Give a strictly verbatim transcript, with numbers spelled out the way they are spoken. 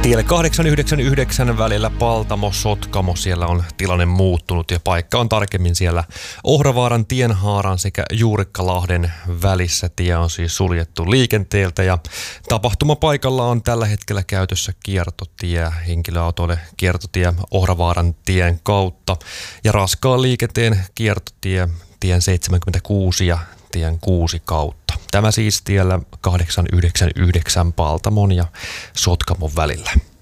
Tielle kahdeksan yhdeksän yhdeksän välillä Paltamo-Sotkamo, siellä on tilanne muuttunut ja paikka on tarkemmin siellä Ohravaaran tienhaaran sekä Juurikkalahden välissä. Tie on siis suljettu liikenteeltä ja tapahtumapaikalla on tällä hetkellä käytössä kiertotie, henkilöautoille kiertotie Ohravaaran tien kautta ja raskaan liikenteen kiertotie tien seitsemänkymmentäkuusi ja tien kuusi kautta. Tämä siis tiellä kahdeksan yhdeksän yhdeksän Paltamon ja Sotkamon välillä.